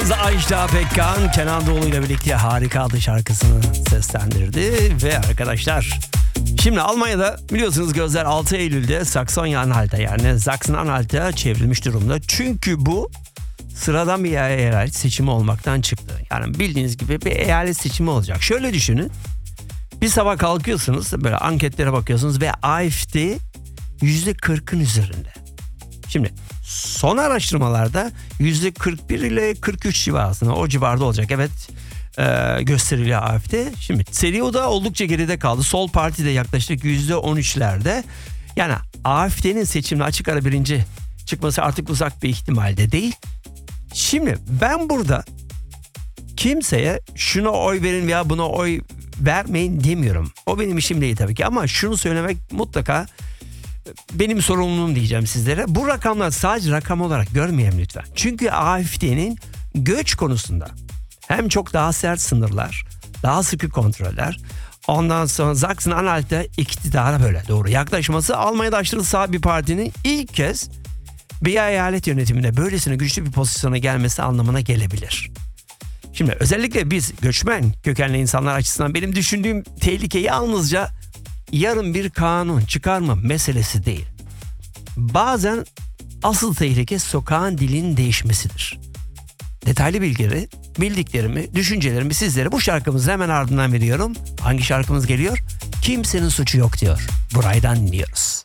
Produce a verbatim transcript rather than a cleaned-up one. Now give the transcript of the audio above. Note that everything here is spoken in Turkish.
Kız Ajda Pekkan, Kenan Doğulu ile birlikte Harika adlı şarkısını seslendirdi. Ve arkadaşlar, şimdi Almanya'da biliyorsunuz gözler altı Eylül'de Saksonya-Anhalt'a, yani Sachsen-Anhalt'a çevrilmiş durumda. Çünkü bu sıradan bir eyalet seçimi olmaktan çıktı. Yani bildiğiniz gibi bir eyalet seçimi olacak. Şöyle düşünün. Bir sabah kalkıyorsunuz, böyle anketlere bakıyorsunuz ve A F D yüzde kırkın üzerinde. Şimdi son araştırmalarda yüzde kırk bir ile kırk üç civarında, o civarda olacak. Evet, e, gösteriliyor A F D. Şimdi C D U'da oldukça geride kaldı. Sol Parti de yaklaşık yüzde on üçlerde. Yani A F D'nin seçimde açık ara birinci çıkması artık uzak bir ihtimalde değil. Şimdi ben burada kimseye şuna oy verin veya buna oy vermeyin demiyorum. O benim işim değil tabii ki, ama şunu söylemek mutlaka benim sorumluluğum diyeceğim sizlere. Bu rakamlar sadece rakam olarak görmeyelim lütfen. Çünkü A F D'nin göç konusunda hem çok daha sert sınırlar, daha sıkı kontroller, ondan sonra Sachsen-Anhalt'ta iktidara böyle doğru yaklaşması, Almanya'da aşırı sağ bir partinin ilk kez bir eyalet yönetiminde böylesine güçlü bir pozisyona gelmesi anlamına gelebilir. Şimdi özellikle biz göçmen kökenli insanlar açısından benim düşündüğüm tehlike yalnızca yarın bir kanun çıkarma meselesi değil. Bazen asıl tehlike sokağın dilinin değişmesidir. Detaylı bilgileri, bildiklerimi, düşüncelerimi sizlere bu şarkımızın hemen ardından veriyorum. Hangi şarkımız geliyor? Kimsenin suçu yok diyor. Buraydan dinliyoruz.